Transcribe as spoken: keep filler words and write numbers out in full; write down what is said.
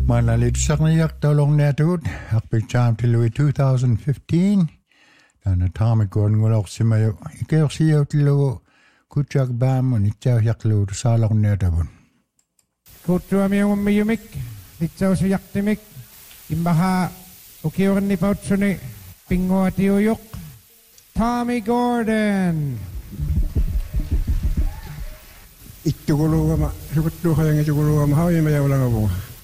Manaliitsak na yak talong netut akpik jam tilui two thousand fifteen. Tana Tommy Gordon ngulok simayo ikayok siyaw tilo kutsak bam on itsaw yaklu salong netabun. Kutua mi yung mayumik itsaw si yaktimik imbaha ukiyon ni pautsuni pingo at iyuyok Tommy Gordon. Ituguluwa ma, sukutluha yung ituguluwa ma, hawi mayaw lang ako.